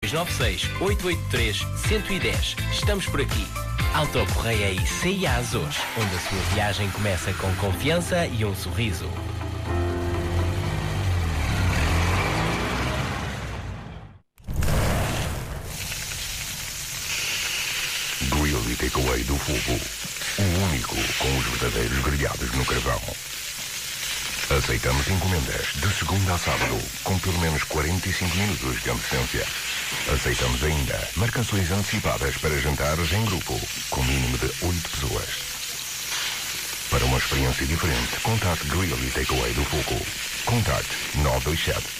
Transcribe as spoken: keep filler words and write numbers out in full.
nove seis oito oito três um um zero. Estamos por aqui. Autocorreia e C I A Azores, onde a sua viagem começa com confiança e um sorriso. Grill e Takeaway do Fogo. O único com os verdadeiros grelhados no carvão. Aceitamos encomendas de segunda a sábado, com pelo menos quarenta e cinco minutos de antecedência. Aceitamos ainda marcações antecipadas para jantares em grupo, com mínimo de oito pessoas. Para uma experiência diferente, contacte Grill e Takeaway do Fogo. Contacte nove dois sete,